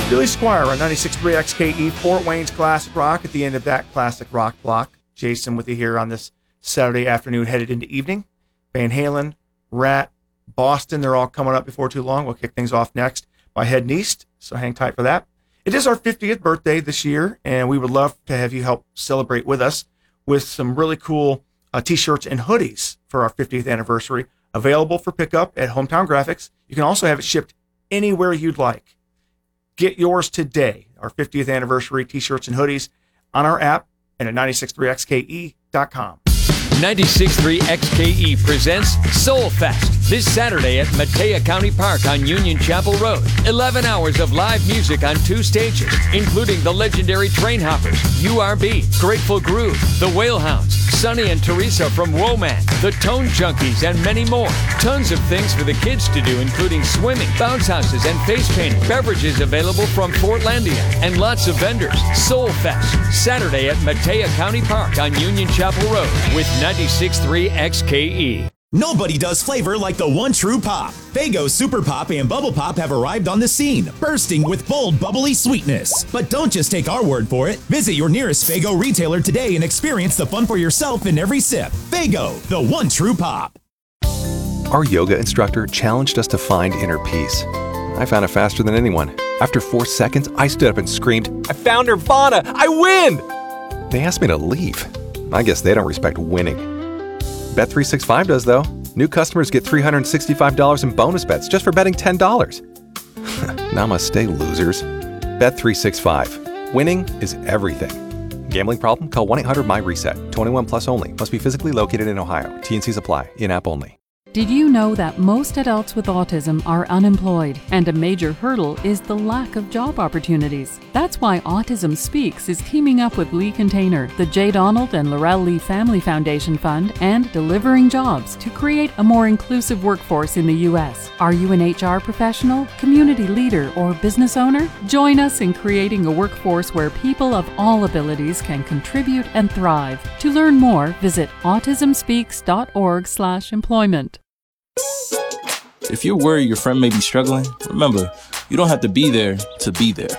Billy Squire on 96.3 XKE, Fort Wayne's Classic Rock at the end of that classic rock block. Jason with you here on this Saturday afternoon headed into evening. Van Halen, Rat, Boston, they're all coming up before too long. We'll kick things off next by heading east, so hang tight for that. It is our 50th birthday this year, and we would love to have you help celebrate with us with some really cool t-shirts and hoodies for our 50th anniversary, available for pickup at Hometown Graphics. You can also have it shipped anywhere you'd like. Get yours today, our 50th anniversary t-shirts and hoodies, on our app and at 963xke.com. 96.3 XKE presents Soul Fest this Saturday at Matea County Park on Union Chapel Road. 11 hours of live music on 2 stages, including the legendary Train Hoppers, URB, Grateful Groove, the Whalehounds, Sonny and Teresa from Woman, the Tone Junkies, and many more. Tons of things for the kids to do, including swimming, bounce houses, and face painting. Beverages available from Fortlandia, and lots of vendors. Soul Fest, Saturday at Matea County Park on Union Chapel Road with 96.3 XKE. Nobody does flavor like the one true pop. Faygo Super Pop and Bubble Pop have arrived on the scene, bursting with bold, bubbly sweetness. But don't just take our word for it. Visit your nearest Faygo retailer today and experience the fun for yourself in every sip. Faygo, the one true pop. Our yoga instructor challenged us to find inner peace. I found it faster than anyone. After 4 seconds, I stood up and screamed, "I found Nirvana! I win!" They asked me to leave. I guess they don't respect winning. Bet365 does, though. New customers get $365 in bonus bets just for betting $10. Namaste, losers. Bet365. Winning is everything. Gambling problem? Call 1-800-MY-RESET. 21 plus only. Must be physically located in Ohio. T&Cs apply. In-app only. Did you know that most adults with autism are unemployed, and a major hurdle is the lack of job opportunities? That's why Autism Speaks is teaming up with Lee Container, the J. Donald and Laurel Lee Family Foundation Fund, and Delivering Jobs to create a more inclusive workforce in the U.S. Are you an HR professional, community leader, or business owner? Join us in creating a workforce where people of all abilities can contribute and thrive. To learn more, visit autismspeaks.org/employment. If you're worried your friend may be struggling, remember, you don't have to be there to be there.